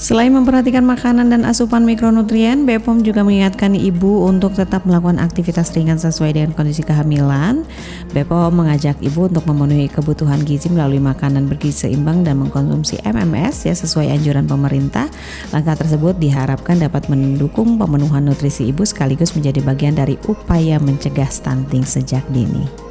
Selain memperhatikan makanan dan asupan mikronutrien, BPOM juga mengingatkan ibu untuk tetap melakukan aktivitas ringan sesuai dengan kondisi kehamilan. BPOM mengajak ibu untuk memenuhi kebutuhan gizi melalui makanan bergizi seimbang dan mengkonsumsi MMS sesuai anjuran pemerintah. Langkah tersebut diharapkan dapat mendukung pemenuhan nutrisi ibu sekaligus menjadi bagian dari upaya mencegah stunting sejak dini.